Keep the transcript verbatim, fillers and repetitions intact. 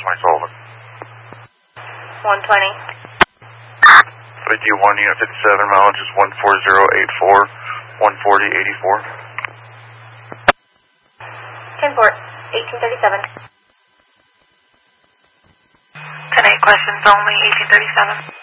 twenty Sullivan. one twenty. Thank you, one unit fifty-seven, mileage is one four zero eight four, one forty eighty-four. ten four, eighteen thirty-seven. ten eight, questions only, eighteen thirty-seven.